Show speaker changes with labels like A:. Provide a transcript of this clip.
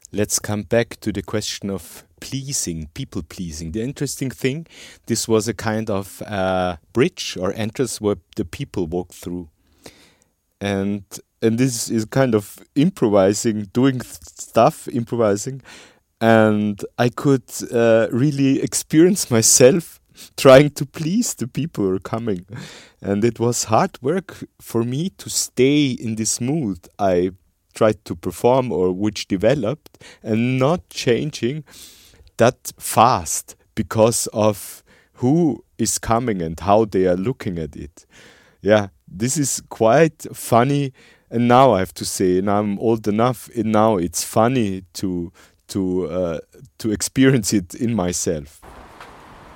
A: let's come back to the question of pleasing, people pleasing. The interesting thing, this was a kind of bridge or entrance where the people walked through. And this is kind of improvising, doing stuff, improvising. And I could really experience myself trying to please the people who are coming. And it was hard work for me to stay in this mood I tried to perform or which developed and not changing that fast because of who is coming and how they are looking at it. Yeah, this is quite funny. And now I have to say, now I'm old enough, and now it's funny to experience it in myself.